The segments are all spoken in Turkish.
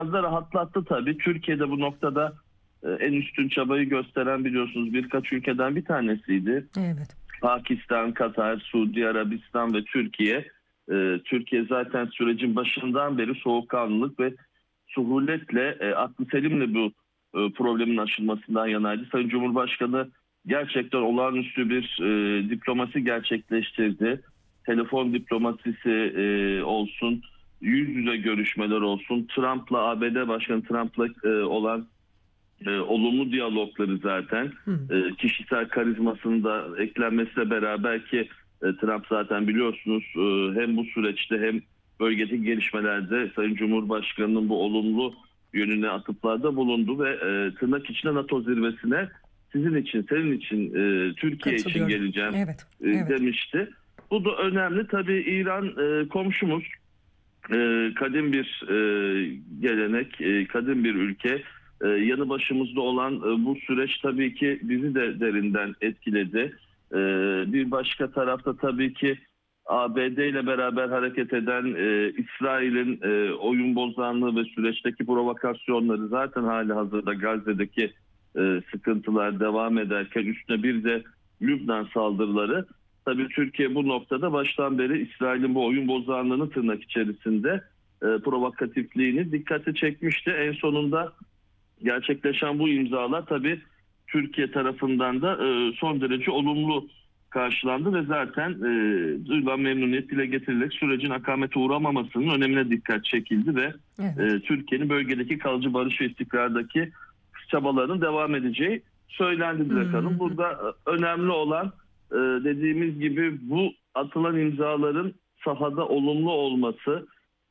da rahatlattı tabii. Türkiye'de bu noktada en üstün çabayı gösteren biliyorsunuz birkaç ülkeden bir tanesiydi. Evet. Pakistan, Katar, Suudi Arabistan ve Türkiye. Türkiye zaten sürecin başından beri soğukkanlılık ve suhuletle, aklı selimle bu problemin aşılmasından yanaydı. Sayın Cumhurbaşkanı gerçekten olağanüstü bir diplomasi gerçekleştirdi. Telefon diplomasisi olsun, yüz yüze görüşmeler olsun, Trump'la, ABD Başkanı Trump'la olan olumlu diyalogları zaten kişisel karizmasının da eklenmesiyle beraber ki Trump zaten biliyorsunuz hem bu süreçte hem bölgedeki gelişmelerde Sayın Cumhurbaşkanı'nın bu olumlu yönüne atıflarda bulundu ve tırnak içinde NATO zirvesine sizin için, senin için, Türkiye için geleceğim evet, evet. demişti. Bu da önemli. Tabii İran komşumuz, kadim bir gelenek, kadim bir ülke. Yanı başımızda olan bu süreç tabii ki bizi de derinden etkiledi. Bir başka tarafta tabii ki ABD ile beraber hareket eden İsrail'in oyun bozanlığı ve süreçteki provokasyonları zaten hali hazırda Gazze'deki sıkıntılar devam ederken üstüne bir de Lübnan saldırıları. Tabii Türkiye bu noktada baştan beri İsrail'in bu oyun bozanlığını tırnak içerisinde provokatifliğini dikkate çekmişti. En sonunda gerçekleşen bu imzalar tabii Türkiye tarafından da son derece olumlu karşılandı ve zaten duyulan memnuniyet dile getirilerek sürecin akamete uğramamasının önemine dikkat çekildi ve evet. Türkiye'nin bölgedeki kalıcı barış ve istikrardaki çabalarının devam edeceği söylendi Dilek Hanım. Burada önemli olan dediğimiz gibi bu atılan imzaların sahada olumlu olması,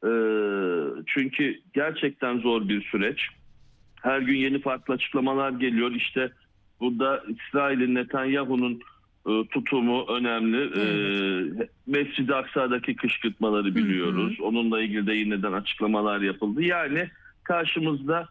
çünkü gerçekten zor bir süreç. Her gün yeni farklı açıklamalar geliyor. İşte burada İsrail'in Netanyahu'nun tutumu önemli. Evet. Mescid-i Aksa'daki kışkırtmaları biliyoruz. Onunla ilgili de yeniden açıklamalar yapıldı. Yani karşımızda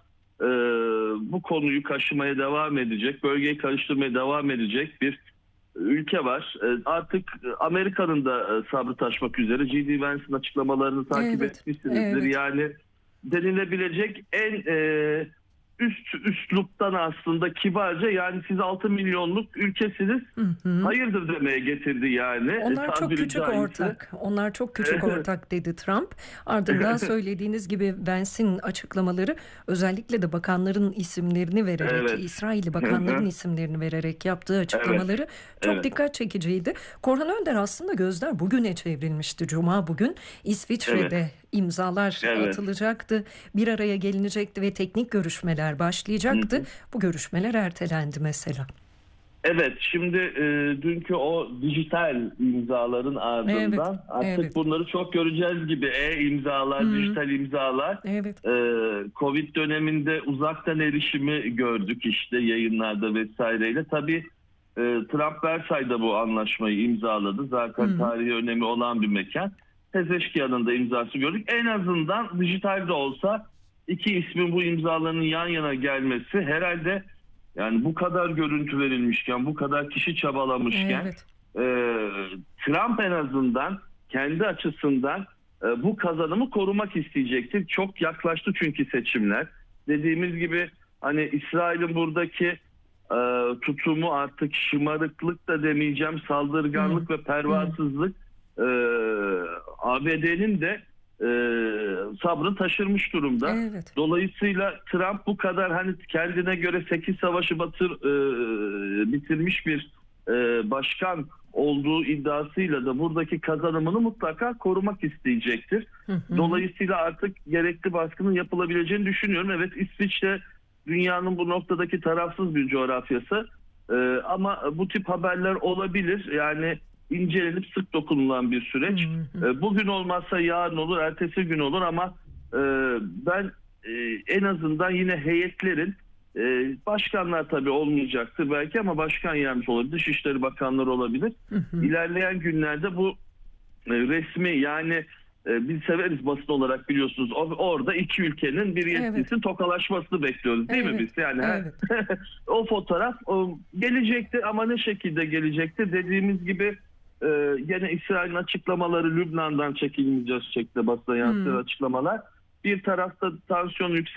bu konuyu kaşımaya devam edecek, bölgeyi karıştırmaya devam edecek bir ülke var. Artık Amerika'nın da sabrı taşmak üzere. J.D. Vance'ın açıklamalarını takip Evet. etmişsinizdir. Evet. Yani denilebilecek en üst üsluptan aslında kibarca, yani siz 6 milyonluk ülkesiniz, hayırdır demeye getirdi yani. Onlar çok küçük caizse. ortak. Onlar çok küçük ortak dedi Trump. Ardından söylediğiniz gibi Vance'in açıklamaları, özellikle de bakanların isimlerini vererek, Evet. İsrailli bakanların isimlerini vererek yaptığı açıklamaları çok Evet. dikkat çekiciydi. Korhan Önder, aslında gözler bugüne çevrilmişti. Cuma bugün İsviçre'de imzalar atılacaktı. Bir araya gelinecekti ve teknik görüşmeler başlayacaktı. Bu görüşmeler ertelendi mesela. Evet, şimdi dünkü o dijital imzaların ardından artık bunları çok göreceğiz gibi. E-imzalar, dijital imzalar. Evet. Covid döneminde uzaktan erişimi gördük işte yayınlarda vesaireyle. Tabii Trump Versay'da bu anlaşmayı imzaladı. Zaten tarihi önemi olan bir mekan. Pezeşkiyan'ın da imzası gördük. En azından dijitalde olsa iki ismin, bu imzalarının yan yana gelmesi herhalde, yani bu kadar görüntü verilmişken, bu kadar kişi çabalamışken Trump en azından kendi açısından bu kazanımı korumak isteyecektir. Çok yaklaştı çünkü seçimler. Dediğimiz gibi hani İsrail'in buradaki tutumu, artık şımarıklık da demeyeceğim, saldırganlık ve pervasızlık, ABD'nin de sabrını taşırmış durumda. Evet. Dolayısıyla Trump bu kadar hani kendine göre 8 savaşı bitirmiş bir başkan olduğu iddiasıyla da buradaki kazanımını mutlaka korumak isteyecektir. Dolayısıyla artık gerekli baskının yapılabileceğini düşünüyorum. Evet, İsviçre dünyanın bu noktadaki tarafsız bir coğrafyası, ama bu tip haberler olabilir. Yani incelenip sık dokunulan bir süreç. Bugün olmazsa yarın olur, ertesi gün olur, ama ben en azından yine heyetlerin, başkanlar tabii olmayacaktır belki ama başkan yardımcısı olabilir, Dışişleri Bakanları olabilir. İlerleyen günlerde bu resmi, yani biz severiz basın olarak, biliyorsunuz. Orada iki ülkenin bir yetkilisinin tokalaşmasını bekliyoruz değil mi biz? Yani o fotoğraf gelecektir, ama ne şekilde gelecektir? Dediğimiz gibi gene İsrail'in açıklamaları, Lübnan'dan çekilmeyeceğiz şeklinde basına yansıyan açıklamalar. Bir tarafta tansiyon